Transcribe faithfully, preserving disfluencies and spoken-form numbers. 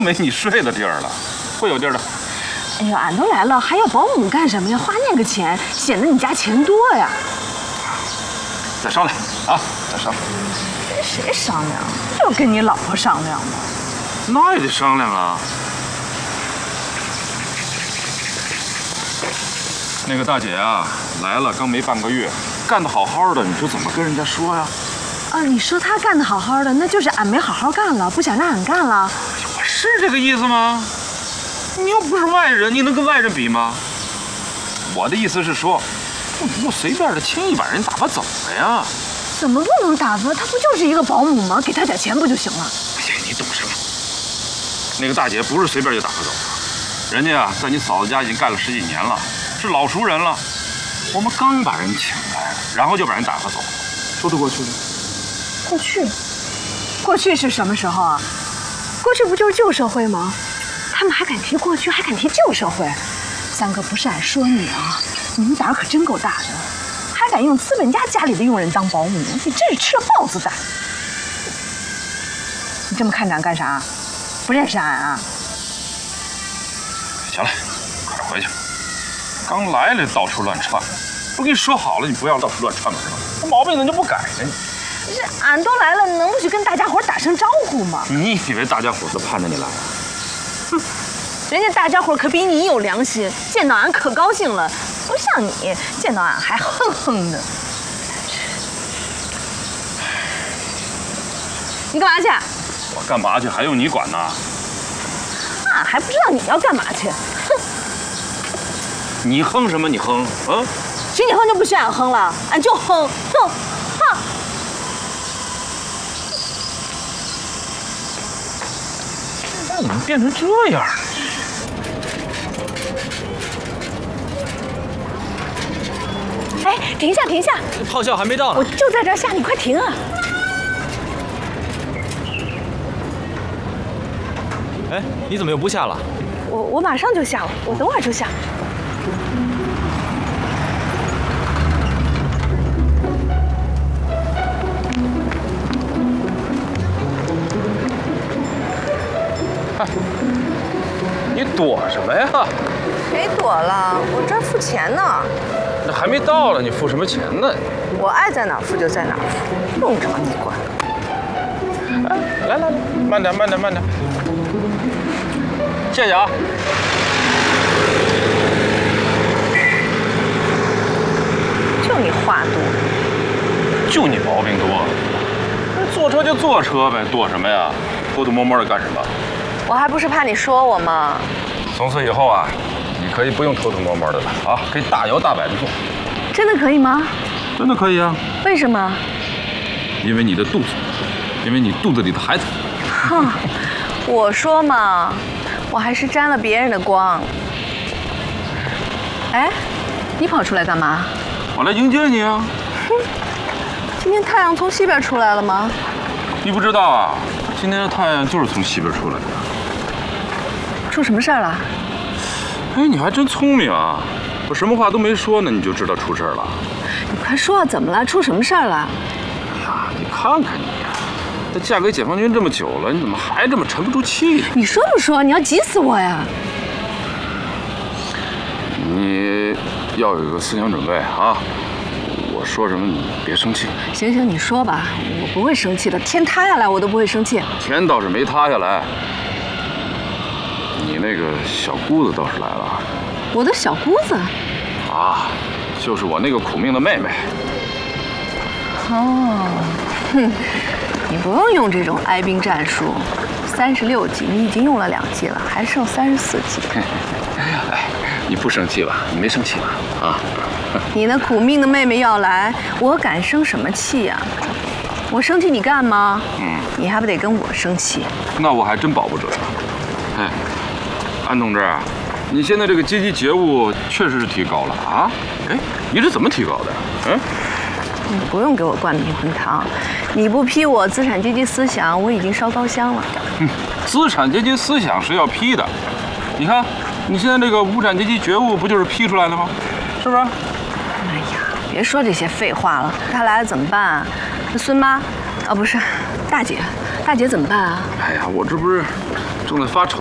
没你睡的地儿了，会有地儿的。 哎呦，俺都来了，还要保姆干什么呀？花那个钱，显得你家钱多呀。 再商量啊，再商量。 跟谁商量？就跟你老婆商量嘛。 那也得商量啊。那个大姐啊，来了刚没半个月，干得好好的，你说怎么跟人家说呀？ 啊，你说她干得好好的，那就是俺没好好干了，不想让俺干了。 我是这个意思吗？你又不是外人，你能跟外人比吗？我的意思是说，不能够随便的轻易把人打发走了呀。 怎么不能打发？她不就是一个保姆吗？给她点钱不就行了？ 哎呀，你懂什么？那个大姐不是随便就打发走的，人家啊，在你嫂子家已经干了十几年了，是老熟人了。我们刚把人请来，然后就把人打发走，说得过去吗？ 过去，过去是什么时候啊？过去不就是旧社会吗？他们还敢提过去，还敢提旧社会。三哥，不是俺说你啊，你们胆儿可真够大的，还敢用资本家家里的佣人当保姆，你真是吃了豹子胆。你这么看着俺干啥？不认识俺啊？ 行了，快点回去。刚来了到处乱窜，不跟你说好了，你不要到处乱窜吗？是吧？这毛病怎么就不改呢？你这俺都来了，能不去跟大家伙打声招呼吗？ 你以为大家伙都盼着你来啊？ 哼，人家大家伙可比你有良心，见到俺可高兴了，不像你见到俺还哼哼的。你干嘛去？ 我干嘛去？还用你管呢？ 俺还不知道你要干嘛去。哼！ 你哼什么？你哼啊？ 许你哼就不许俺哼了，俺就哼，哼，哼。 怎么变成这样了？ 哎，停一下，停一下！ 炮校还没到呢。 我就在这儿下，你快停啊！ 哎，你怎么又不下了？ 我我马上就下了，我等会儿就下。 你躲什么呀？ 谁躲了？我这儿付钱呢。 那还没到呢，你付什么钱呢？ 我爱在哪儿付就在哪儿付，用着你管。 哎，来来来，慢点慢点慢点。谢谢啊。 就你话多。 就你毛病多。坐车就坐车呗，躲什么呀？偷偷摸摸的干什么？ 我还不是怕你说我吗？ 从此以后啊，你可以不用偷偷摸摸的了啊，可以大摇大摆的做。 真的可以吗？ 真的可以啊。 为什么？ 因为你的肚子，因为你肚子里的孩子。 哼，我说嘛，我还是沾了别人的光。哎，你跑出来干嘛？ 我来迎接你啊。 哼，今天太阳从西边出来了吗？ 你不知道啊，今天的太阳就是从西边出来的。 出什么事儿了？ 哎，你还真聪明啊！我什么话都没说呢，你就知道出事儿了。 你快说，怎么了？出什么事儿了？ 哎呀，你看看你呀，都嫁给解放军这么久了，你怎么还这么沉不住气呢？ 你说不说？你要急死我呀！ 你要有一个思想准备啊！我说什么你别生气。 行行，你说吧，我不会生气的。天塌下来我都不会生气。 天倒是没塌下来，你那个小姑子倒是来了。 我的小姑子？ 啊，就是我那个苦命的妹妹。 哦，哼，你不用用这种哀兵战术。三十六计，你已经用了两计了，还剩三十四计。 哎，你不生气吧？你没生气吧？啊？ 你那苦命的妹妹要来，我敢生什么气呀？我生气你干吗？嗯，你还不得跟我生气？ 那我还真保不准。哎，安同志，你现在这个阶级觉悟确实是提高了啊！哎，你是怎么提高的？嗯？ 你不用给我灌迷魂汤，你不批我资产阶级思想，我已经烧高香了。 嗯，资产阶级思想是要批的。你看，你现在这个无产阶级觉悟不就是批出来的吗？是不是？ 哎呀，别说这些废话了。她来了怎么办啊？那孙妈，啊不是，大姐，大姐怎么办啊？ 哎呀，我这不是正在发愁